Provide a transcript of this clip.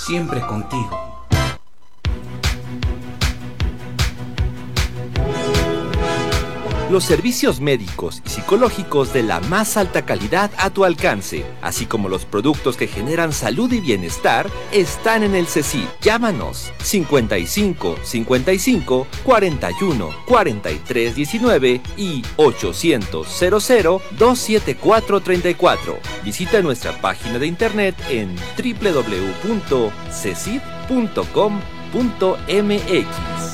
siempre contigo. Los servicios médicos y psicológicos de la más alta calidad a tu alcance, así como los productos que generan salud y bienestar, están en el CECIT. Llámanos 55 55 41 43 19 y 800 00 274 34. Visita nuestra página de internet en www.cecit.com.mx.